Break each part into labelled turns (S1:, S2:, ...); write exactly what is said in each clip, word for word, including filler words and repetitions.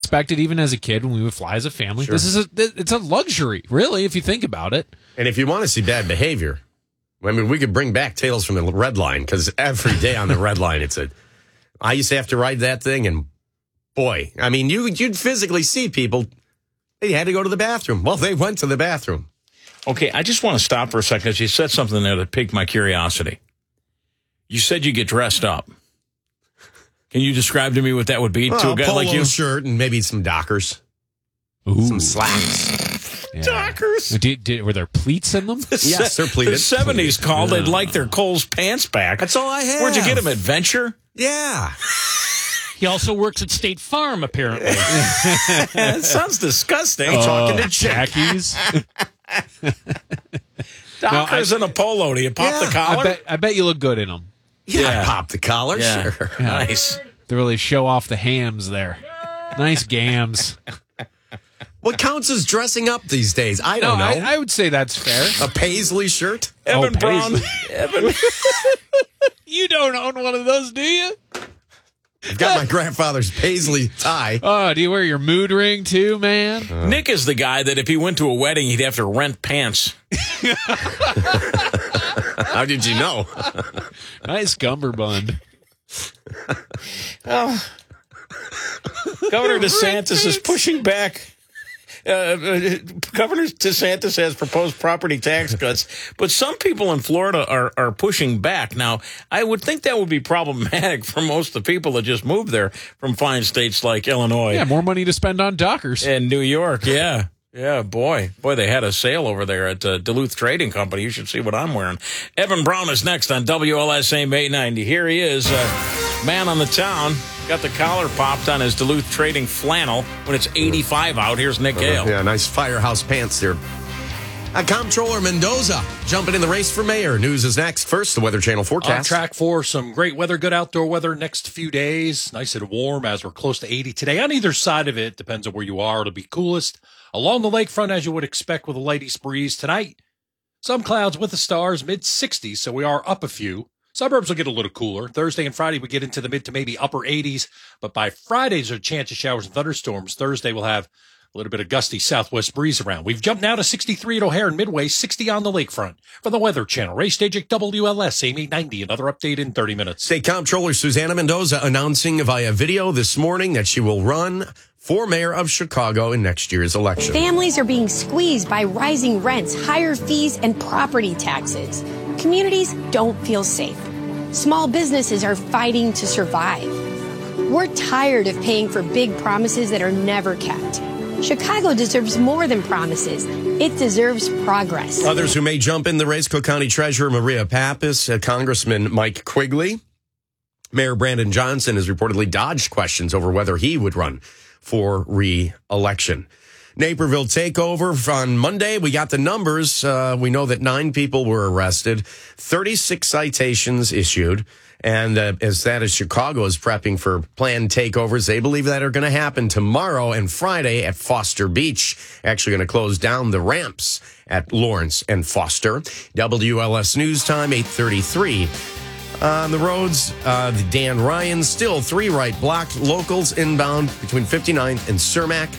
S1: expected even as a kid when we would fly as a family.
S2: Sure.
S1: This is a, it's a luxury, really, if you think about it.
S2: And if you want to see bad behavior, I mean, we could bring back Tales from the Red Line, because every day on the Red Line, it's a. I used to have to ride that thing, and boy, I mean, you you'd physically see people. They had to go to the bathroom. Well, they went to the bathroom.
S3: Okay, I just want to stop for a second. You said something there that piqued my curiosity. You said you get dressed up. Can you describe to me what that would be
S2: well,
S3: to a guy
S2: polo
S3: like you?
S2: Shirt and maybe some Dockers,
S1: Ooh.
S2: some slacks.
S1: Yeah.
S3: Dockers.
S1: Did, did, were there pleats in them?
S3: The
S2: Yes,
S3: se-
S2: they're pleated.
S3: The seventies called. They'd like their Cole's pants back.
S2: That's all I have.
S3: Where'd you get them? Adventure?
S2: Yeah.
S4: He also works at State Farm, apparently.
S3: That sounds disgusting.
S1: Uh,
S2: talking to Jack.
S1: Jackies.
S3: Dockers
S1: No,
S3: and a polo. Do you pop
S2: Yeah,
S3: the collar?
S1: I bet, I bet you look good in them.
S2: Yeah,
S3: Yeah.
S2: pop the collar,
S3: Yeah.
S2: sure.
S3: Nice.
S1: They really show off the hams there. Nice gams.
S2: What counts as dressing up these days? I
S1: No,
S2: don't know.
S1: I, I would say that's fair.
S2: A paisley shirt?
S3: Evan
S1: Oh,
S3: Brown.
S1: Paisley.
S3: Evan.
S1: You don't own one of those, do you?
S2: I've got my grandfather's paisley tie.
S1: Oh, do you wear your mood ring too, man?
S3: Nick is the guy that if he went to a wedding, he'd have to rent pants.
S2: How did you know?
S1: Nice cummerbund.
S3: Oh. Governor DeSantis is pushing back. Uh, uh, Governor DeSantis has proposed property tax cuts, but some people in Florida are, are pushing back. Now, I would think that would be problematic for most of the people that just moved there from fine states like Illinois
S1: Yeah, more money to spend on Dockers.
S3: and New York. Yeah. Yeah, boy. Boy, they had a sale over there at uh, Duluth Trading Company. You should see what I'm wearing. Evan Brown is next on W L S A M eight ninety. Here he is, uh, man on the town. Got the collar popped on his Duluth Trading flannel when it's eighty-five out. Here's Nick Gale.
S2: Yeah, nice firehouse pants there. Uh, Comptroller Mendoza jumping in the race for mayor. News is next. First, the Weather Channel
S4: On
S2: forecast.
S4: track for some great weather, good outdoor weather next few days. Nice and warm as we're close to eighty today. On either side of it, depends on where you are. It'll be coolest along the lakefront as you would expect with a light east breeze tonight. Some clouds with the stars, mid sixties, so we are up a few. Suburbs will get a little cooler. Thursday and Friday, we get into the mid to maybe upper eighties. But by Friday, there's a chance of showers and thunderstorms. Thursday, we'll have a little bit of gusty southwest breeze around. We've jumped now to sixty-three at O'Hare and Midway, sixty on the lakefront. For the Weather Channel, Ray Stajic, W L S, A M eight ninety. Another update in thirty minutes.
S2: State Comptroller Susanna Mendoza announcing via video this morning that she will run for mayor of Chicago in next year's election.
S5: Families are being squeezed by rising rents, higher fees, and property taxes. Communities don't feel safe. Small businesses are fighting to survive. We're tired of paying for big promises that are never kept. Chicago deserves more than promises. It deserves progress.
S2: Others who may jump in the race, Cook County Treasurer Maria Pappas, uh, Congressman Mike Quigley. Mayor Brandon Johnson has reportedly dodged questions over whether he would run for re-election. Naperville takeover on Monday. We got the numbers. Uh, we know that nine people were arrested, thirty-six citations issued. And uh, as that as Chicago is prepping for planned takeovers, they believe that are going to happen tomorrow and Friday at Foster Beach. Actually going to close down the ramps at Lawrence and Foster. W L S News Time, eight thirty-three. On the roads, uh, the Dan Ryan, still three right blocked. Locals inbound between fifty-ninth and Cermak.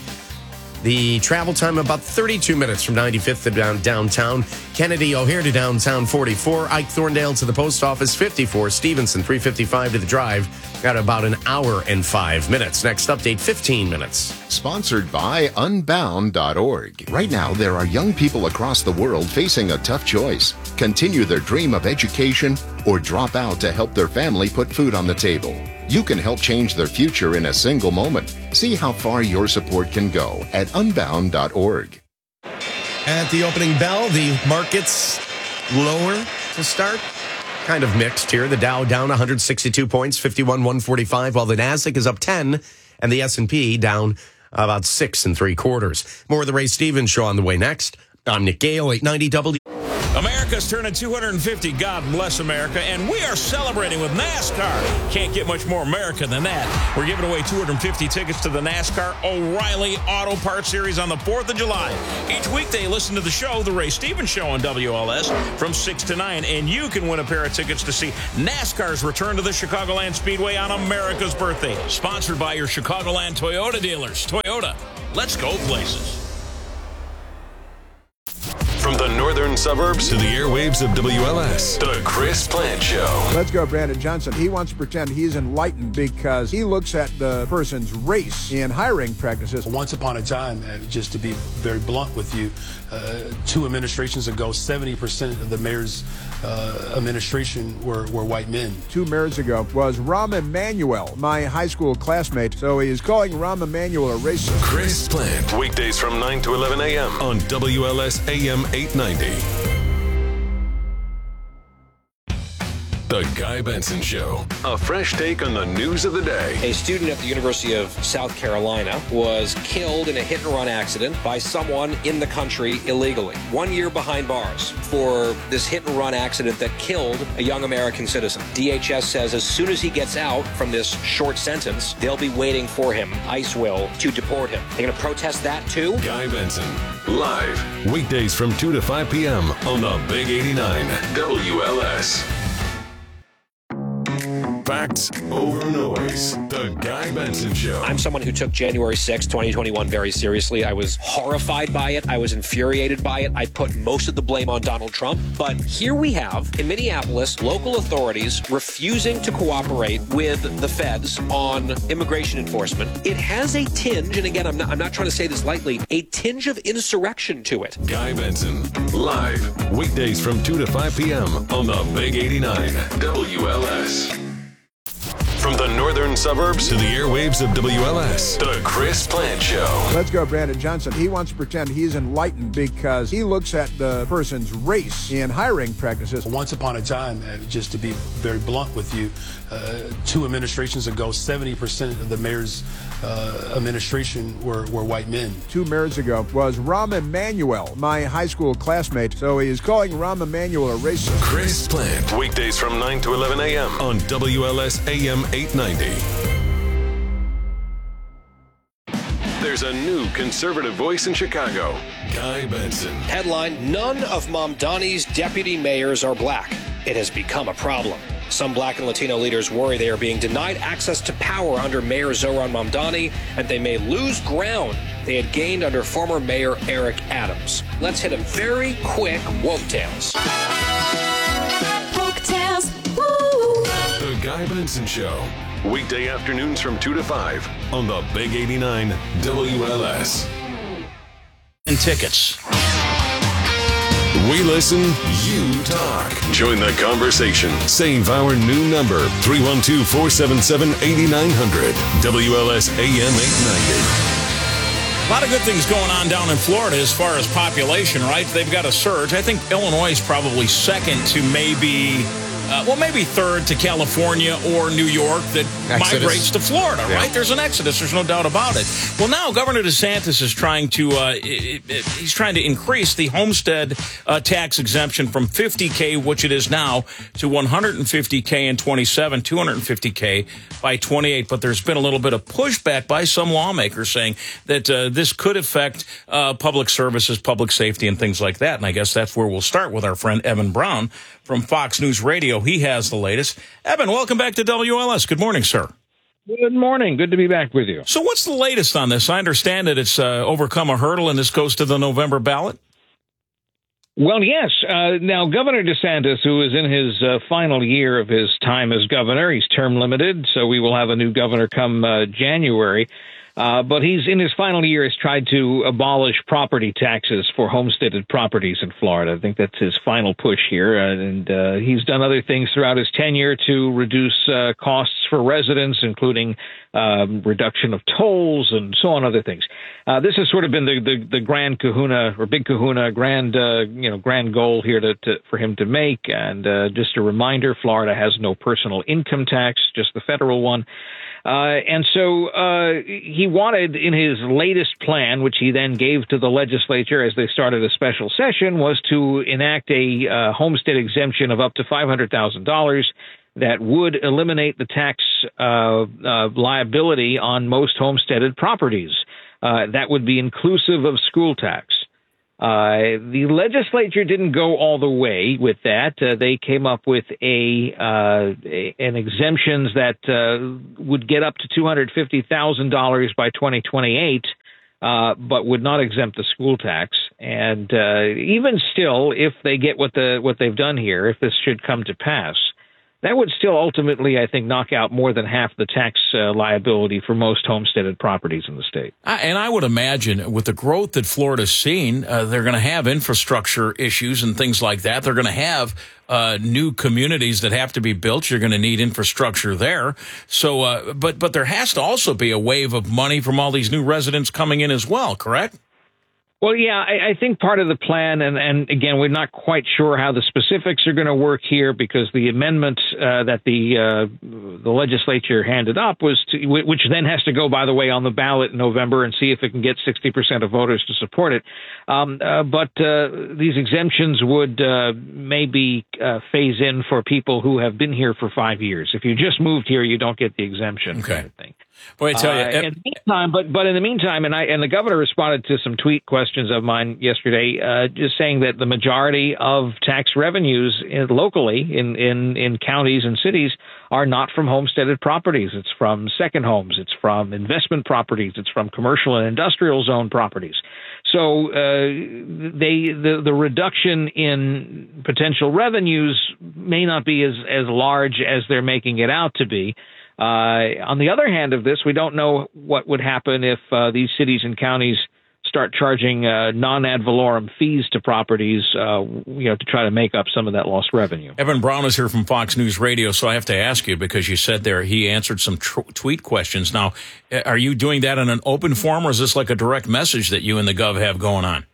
S2: The travel time about thirty-two minutes from ninety-fifth to down, downtown. Kennedy O'Hare to downtown forty-four. Ike Thorndale to the post office fifty-four. Stevenson three fifty-five to the drive. Got about an hour and five minutes. Next update, fifteen minutes.
S6: Sponsored by unbound dot org. Right now, there are young people across the world facing a tough choice. Continue their dream of education or drop out to help their family put food on the table. You can help change their future in a single moment. See how far your support can go at unbound dot org.
S2: At the opening bell, the markets lower to start. Kind of mixed here. The Dow down one hundred sixty-two points, fifty-one one forty-five, while the Nasdaq is up ten, and the S and P down about six and three quarters. More of the Ray Stevens Show on the way next. I'm Nick Gale, eight ninety W.
S3: America's turning two hundred fifty. God bless America. And we are celebrating with NASCAR. Can't get much more America than that. We're giving away two hundred fifty tickets to the NASCAR O'Reilly Auto Parts Series on the fourth of July. Each weekday, listen to the show, The Ray Stevens Show on W L S from six to nine. And you can win a pair of tickets to see NASCAR's return to the Chicagoland Speedway on America's birthday. Sponsored by your Chicagoland Toyota dealers. Toyota Let's go places.
S7: From the northern suburbs to the airwaves of W L S, The Chris Plant Show.
S8: Let's go, Brandon Johnson. He wants to pretend he's enlightened because he looks at the person's race in hiring practices.
S9: Once upon a time, uh, just to be very blunt with you, uh, two administrations ago, seventy percent of the mayor's uh, administration were, were white men.
S8: Two mayors ago was Rahm Emanuel, my high school classmate, so he is calling Rahm Emanuel a racist.
S7: Chris Plant, weekdays from nine to eleven a.m. on W L S A M eight ninety. The Guy Benson Show. A fresh take on the news of the day.
S10: A student at the University of South Carolina was killed in a hit-and-run accident by someone in the country illegally. One year behind bars for this hit-and-run accident that killed a young American citizen. D H S says as soon as he gets out from this short sentence, they'll be waiting for him, ICE will, to deport him. They're going to protest that too?
S7: Guy Benson, live, weekdays from two to five p.m. on the Big eighty-nine W L S. Facts over noise. The Guy Benson Show.
S10: I'm someone who took January sixth, twenty twenty-one very seriously. I was horrified by it. I was infuriated by it. I put most of the blame on Donald Trump. But here we have, in Minneapolis, local authorities refusing to cooperate with the feds on immigration enforcement. It has a tinge, and again, I'm not, I'm not trying to say this lightly, a tinge of insurrection to it.
S7: Guy Benson, live, weekdays from two to five p.m. on the Big eighty-nine W L S. From the northern suburbs to the airwaves of W L S, The Chris Plant Show.
S8: Let's go, Brandon Johnson. He wants to pretend he's enlightened because he looks at the person's race in hiring practices.
S9: Once upon a time, uh, just to be very blunt with you, uh, two administrations ago, seventy percent of the mayor's uh, administration were, were white men.
S8: Two mayors ago was Rahm Emanuel, my high school classmate, so he is calling Rahm Emanuel a racist.
S7: Chris Plant, weekdays from nine to eleven a.m. on W L S A M eight ninety. There's a new conservative voice in Chicago, Guy Benson.
S10: Headline, none of Mamdani's deputy mayors are black. It has become a problem. Some black and Latino leaders worry they are being denied access to power under Mayor Zohran Mamdani, and they may lose ground they had gained under former Mayor Eric Adams. Let's hit a very quick woke tales.
S11: Woke tales, woo!
S7: The Guy Benson Show. Weekday afternoons from two to five on the Big eighty-nine W L S.
S3: And tickets.
S7: We listen, you talk. Join the conversation. Save our new number, three one two, four seven seven, eight nine zero zero. W L S A M eight ninety.
S3: A lot of good things going on down in Florida as far as population, right? They've got a surge. I think Illinois is probably second to maybe... Uh, well, maybe third to California or New York that
S2: Exodus.
S3: migrates to Florida,
S2: Yeah.
S3: right? There's an exodus. There's no doubt about it. Well, now Governor DeSantis is trying to uh, it, it, he's trying to increase the homestead uh, tax exemption from fifty K, which it is now, to one hundred fifty K in twenty-seven, two hundred fifty K by twenty-eight. But there's been a little bit of pushback by some lawmakers saying that uh, this could affect uh, public services, public safety, and things like that. And I guess that's where we'll start with our friend Evan Brown from Fox News Radio. He has the latest. Evan, welcome back to W L S. Good morning, sir.
S12: Good morning. Good to be back with you.
S3: So what's the latest on this? I understand that it's uh, overcome a hurdle and this goes to the November ballot.
S12: Well, yes. Uh, now, Governor DeSantis, who is in his uh, final year of his time as governor, he's term limited, so we will have a new governor come uh, January. Uh, but he's in his final year has tried to abolish property taxes for homesteaded properties in Florida. I think that's his final push here. Uh, and uh, he's done other things throughout his tenure to reduce uh, costs for residents, including um, reduction of tolls and so on, other things. Uh, this has sort of been the, the, the grand kahuna or big kahuna, grand, uh, you know, grand goal here to, to for him to make. And uh, just a reminder, Florida has no personal income tax, just the federal one. Uh, and so uh, he wanted in his latest plan, which he then gave to the legislature as they started a special session, was to enact a uh, homestead exemption of up to five hundred thousand dollars that would eliminate the tax uh, uh, liability on most homesteaded properties. Uh, that would be inclusive of school tax. Uh, the legislature didn't go all the way with that. Uh, they came up with a, uh, a an exemptions that uh, would get up to two hundred fifty thousand dollars by twenty twenty-eight uh, but would not exempt the school tax. And uh, even still, if they get what the what they've done here, if this should come to pass, that would still ultimately, I think, knock out more than half the tax uh, liability for most homesteaded properties in the state.
S3: I, and I would imagine with the growth that Florida's seen, uh, they're going to have infrastructure issues and things like that. They're going to have uh, new communities that have to be built. You're going to need infrastructure there. So, uh, but but there has to also be a wave of money from all these new residents coming in as well, correct?
S12: Well, yeah, I, I think part of the plan, and, and again, we're not quite sure how the specifics are going to work here because the amendment uh, that the uh, the legislature handed up was, to, which then has to go, by the way, on the ballot in November and see if it can get sixty percent of voters to support it. Um, uh, but uh, these exemptions would uh, maybe uh, phase in for people who have been here for five years. If you just moved here, you don't get the exemption.
S3: Okay.
S12: Kind of thing.
S3: Boy, I tell you,
S12: uh, in the meantime, but but in the meantime, and I and the governor responded to some tweet questions of mine yesterday, uh, just saying that the majority of tax revenues in, locally in, in in counties and cities are not from homesteaded properties. It's from second homes. It's from investment properties. It's from commercial and industrial zone properties. So uh, they the the reduction in potential revenues may not be as as large as they're making it out to be. Uh, on the other hand of this, we don't know what would happen if uh, these cities and counties start charging uh, non-ad valorem fees to properties, uh, you know, to try to make up some of that lost revenue.
S3: Evan Brown is here from Fox News Radio, so I have to ask you, because you said there he answered some tr- tweet questions. Now, are you doing that in an open forum, or is this like a direct message that you and the Gov have going on?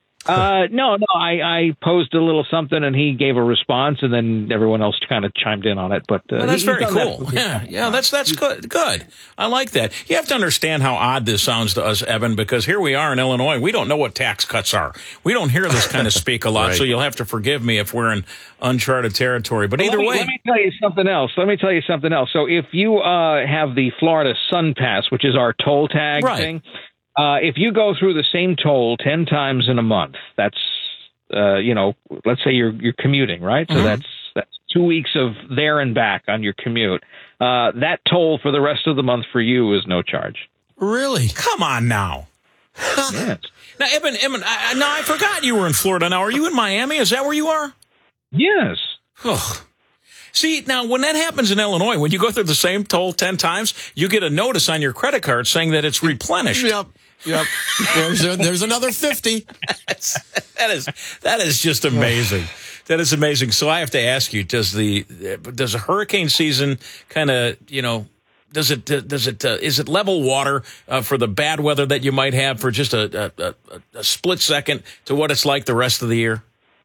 S12: Uh, no, no, I, I posed a little something and he gave a response, and then everyone else kind of chimed in on it. But uh,
S3: well, that's
S12: he,
S3: very
S12: cool.
S3: That. Yeah, yeah, that's that's good. Good. I like that. You have to understand how odd this sounds to us, Evan, because here we are in Illinois. We don't know what tax cuts are. We don't hear this kind of speak a lot, right. So you'll have to forgive me if we're in uncharted territory. But
S12: well,
S3: either
S12: let me,
S3: way,
S12: let me tell you something else. Let me tell you something else. So if you uh, have the Florida Sun Pass, which is our toll tag
S3: right.
S12: thing, uh, if you go through the same toll ten times in a month, that's Uh, you know, let's say you're you're commuting, right? So mm-hmm. that's that's two weeks of there and back on your commute. Uh, that toll for the rest of the month for you is no charge.
S3: Really? Come on now.
S12: Yes.
S3: Now, Evan, Evan, I, now I forgot you were in Florida. Now, are you in Miami? Is that where you are?
S12: Yes.
S3: Oh. See, now, when that happens in Illinois, when you go through the same toll ten times, you get a notice on your credit card saying that it's replenished.
S2: Yep. Yep. There's, a, there's another fifty.
S3: That's, that is that is just amazing. That is amazing. So I have to ask you: Does the does a hurricane season kind of you know does it does it uh, is it level water uh, for the bad weather that you might have for just a, a, a, a split second to what it's like the rest of the year?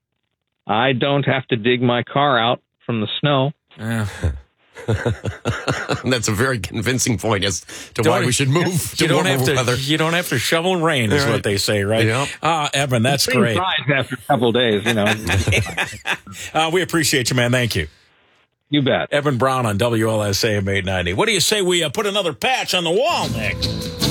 S12: I don't have to dig my car out from the snow.
S3: Yeah.
S2: That's a very convincing point as to
S3: don't,
S2: why we should move to
S3: you don't have to,
S2: weather.
S3: You don't have to shovel rain, is right. what they say, right?
S2: Yep.
S3: Ah, Evan, that's
S12: it's
S3: great.
S12: After a couple of days, you know.
S3: uh, we appreciate you, man. Thank you.
S12: You bet.
S3: Evan Brown on W L S A M eight ninety. What do you say we uh, put another patch on the wall next?